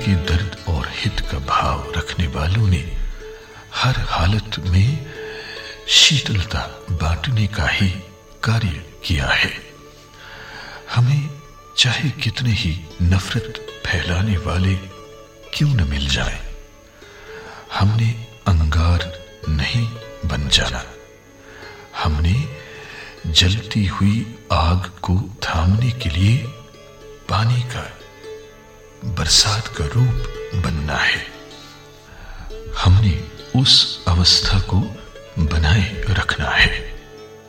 के दर्द और हित का भाव रखने वालों ने हर हालत में शीतलता बांटने का ही कार्य किया है। हमें चाहे कितने ही नफरत फैलाने वाले क्यों न मिल जाए, हमने अंगार नहीं बन जाना। हमने जलती हुई आग को थामने के लिए पानी का, बरसात का रूप बनना है। हमने उस अवस्था को बनाए रखना है।